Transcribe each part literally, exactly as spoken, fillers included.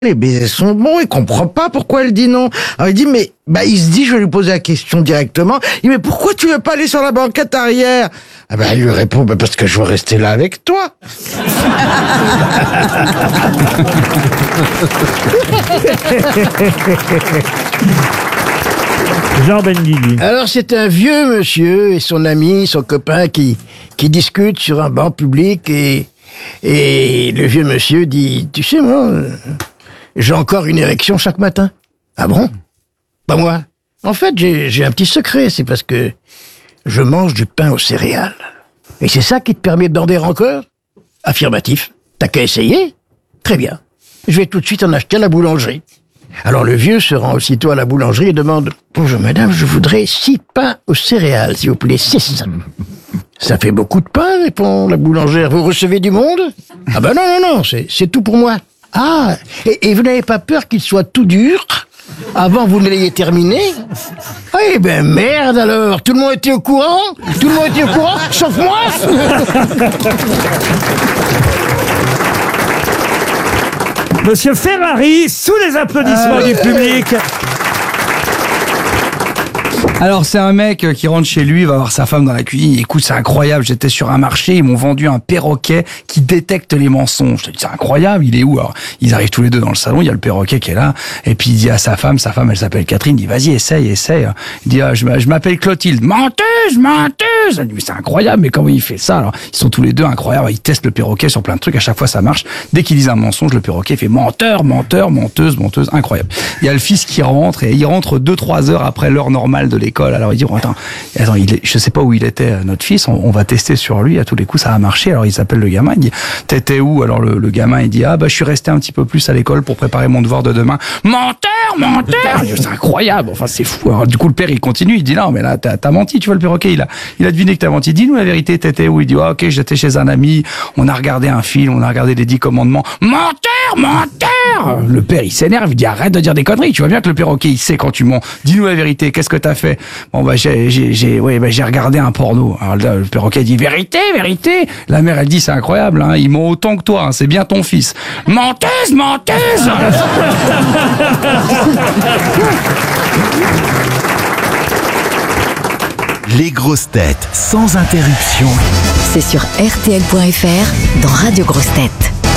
les baisers sont bons, il comprend pas pourquoi elle dit non. Alors il dit, mais, bah, il se dit, je vais lui poser la question directement. Il dit, mais pourquoi tu veux pas aller sur la banquette arrière? Ah bah, il lui répond, bah, parce que je veux rester là avec toi. Jean Benguigui. Alors c'est un vieux monsieur et son ami, son copain qui, qui discutent sur un banc public et, et le vieux monsieur dit, tu sais moi, euh, j'ai encore une érection chaque matin. Ah bon? Pas moi. En fait j'ai, j'ai un petit secret, c'est parce que je mange du pain aux céréales. Et c'est ça qui te permet de bander encore? Affirmatif. T'as qu'à essayer? Très bien. Je vais tout de suite en acheter à la boulangerie. Alors le vieux se rend aussitôt à la boulangerie et demande « Bonjour madame, je voudrais six pains aux céréales, s'il vous plaît, six. » Ça fait beaucoup de pain, répond la boulangère. Vous recevez du monde? Ah ben non, non, non, c'est, c'est tout pour moi. Ah, et, et vous n'avez pas peur qu'il soit tout dur avant que vous ne l'ayez terminé? Eh ben merde alors, tout le monde était au courant? Tout le monde était au courant, sauf moi? Monsieur Ferrari, sous les applaudissements Euh... du public. Alors c'est un mec qui rentre chez lui, il va voir sa femme dans la cuisine, écoute c'est incroyable, j'étais sur un marché, ils m'ont vendu un perroquet qui détecte les mensonges. Je te dis c'est incroyable, il est où? Alors ils arrivent tous les deux dans le salon, il y a le perroquet qui est là, et puis il dit à sa femme, sa femme elle s'appelle Catherine, il dit vas-y essaye, essaye. Il dit ah, je m'appelle Clotilde, menteuse, menteuse. Elle dit mais c'est incroyable, mais comment il fait ça? Alors ils sont tous les deux incroyables, ils testent le perroquet sur plein de trucs, à chaque fois ça marche. Dès qu'ils disent un mensonge, le perroquet fait menteur, menteur, menteuse, menteuse, incroyable. Il y a le fils qui rentre, et il rentre deux trois heures après l'heure normale de l'école. Alors il dit, oh, attends, attends il est, je sais pas où il était, notre fils, on, on va tester sur lui, à tous les coups ça a marché. Alors il s'appelle le gamin, il dit, t'étais où? Alors le, le gamin il dit, ah bah je suis resté un petit peu plus à l'école pour préparer mon devoir de demain. Menteur, menteur. C'est incroyable, enfin c'est fou. Alors du coup le père il continue, il dit non mais là t'as, t'as menti, tu vois le perroquet, il a, il a deviné que t'as menti. Dis-nous la vérité, t'étais où? Il dit, ah ok j'étais chez un ami, on a regardé un film, on a regardé les dix commandements. Menteur, menteur. Le père il s'énerve, il dit arrête de dire des conneries, tu vois bien que le perroquet il sait quand tu mens. Dis-nous la vérité, qu'est-ce que t'as fait? Bon bah j'ai j'ai j'ai ouais bah j'ai regardé un porno. Alors là, le perroquet dit vérité, vérité. La mère elle dit c'est incroyable hein, ils ment autant que toi, hein, c'est bien ton fils. Menteuse, menteuse. Les grosses têtes sans interruption. C'est sur R T L point F R dans Radio Grosses Têtes.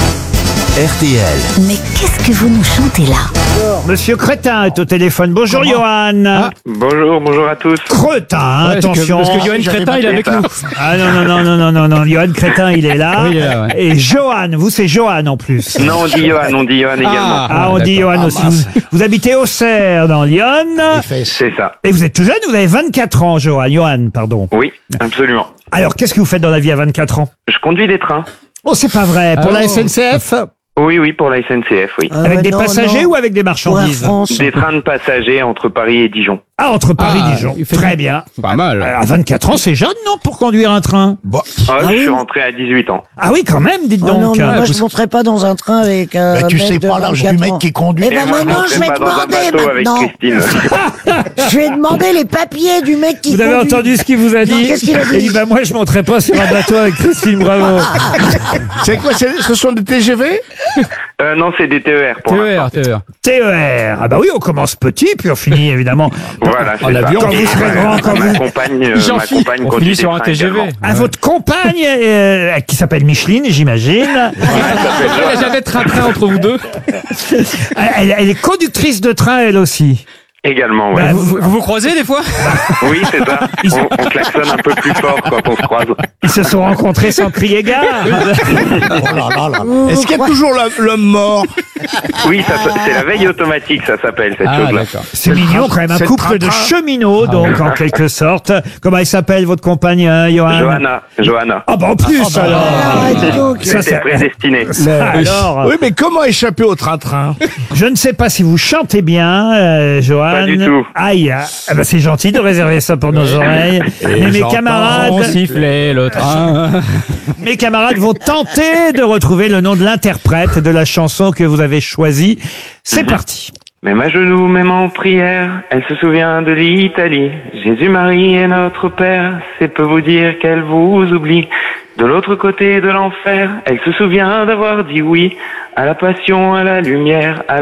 R T L. Mais qu'est-ce que vous nous chantez là? Monsieur Crétin est au téléphone. Bonjour Comment Johan. Ah. Bonjour, bonjour à tous. Crétin, ouais, attention. Parce que, parce que Johan Crétin, il est avec nous. Ah non, non, non, non, non, non, non. Johan Crétin, il est là. Oui, il est là ouais. Et Johan, vous c'est Johan en plus. Non, on dit Johan, on dit Johan également. Ah, ah on dit Johan ah, aussi. Vous, vous habitez Auxerre, dans Lyon. C'est ça. Et vous êtes tout jeune, vous avez vingt-quatre ans, Johan. Johan, pardon. Oui, absolument. Alors, qu'est-ce que vous faites dans la vie à vingt-quatre ans? Je conduis des trains. Oh, c'est pas vrai. Pour ah, la S N C F? Oui, oui, pour la S N C F, oui. Euh, avec des non, passagers non. ou avec des marchandises? Des trains de passagers entre Paris et Dijon. Ah, entre Paris et ah, Dijon. Très bien. Pas mal. Alors, à vingt-quatre ans, c'est jeune, non, pour conduire un train? Bon. Ah, ah, je oui. suis rentré à dix-huit ans. Ah oui, quand même, dites oh donc. Non, mais moi, ah, je ne monterai pas dans un train avec un. Bah, tu sais pas l'âge du mec qui conduit. Eh ben, maintenant, je vais demander maintenant. Je vais demander les papiers du mec qui vous conduit. Vous avez entendu ce qu'il vous a dit? Non, qu'est-ce qu'il a dit? Il dit, bah, moi, je ne monterai pas sur un bateau avec Christine Bravo. C'est quoi, c'est, ce sont des T G V? Euh, non, c'est des T E R pour T E R, T E R. T E R. Ah bah oui, on commence petit, puis on finit évidemment. Voilà, c'est ça. Quand vous serez grand, quand ma vous... compagne, euh, ma compagne on finit sur un T G V. Ah, ouais. Votre compagne, euh, qui s'appelle Micheline, j'imagine. Il n'y a jamais de train-train entre vous deux. elle, elle est conductrice de train, elle aussi. Également, ouais. Bah, vous, vous vous croisez des fois? Oui, c'est ça. On, on klaxonne un peu plus fort quand on se croise. Ils se sont rencontrés sans crier gare. Oh là là là. Est-ce qu'il y a toujours l'homme mort? Oui, ça, c'est la veille automatique, ça s'appelle, cette ah, chose-là. C'est mignon quand même, un couple de cheminots, donc, ah, en quelque sorte. Comment elle s'appelle, votre compagne, hein, Johan? Johanna. Johanna. Ah bah en plus, ah, bah, alors. Ah, ça, c'est prédestiné. Alors. Oui, mais comment échapper au train-train? Je ne sais pas si vous chantez bien, euh, Johan. Pas du tout. Aïe, ah bah c'est gentil de réserver ça pour nos oreilles. Et mais mes camarades... On sifflait le train. Mes camarades vont tenter de retrouver le nom de l'interprète de la chanson que vous avez choisie. C'est parti. Même à genoux, même en prière, elle se souvient de l'Italie. Jésus, Marie et notre Père, c'est peu vous dire qu'elle vous oublie. De l'autre côté de l'enfer, elle se souvient d'avoir dit oui à la passion, à la lumière, à